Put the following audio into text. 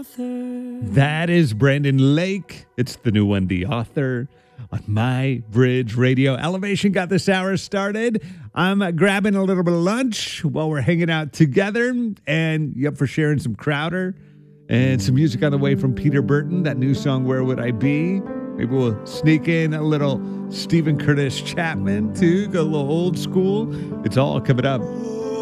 That is Brandon Lake. It's the new one, The Author, on My Bridge Radio. Elevation got this hour started. I'm grabbing a little bit of lunch while we're hanging out together. And you up for sharing some Crowder and some music on the way from Peter Burton, that new song, Where Would I Be? Maybe we'll sneak in a little Stephen Curtis Chapman, too. Go a little old school. It's all coming up.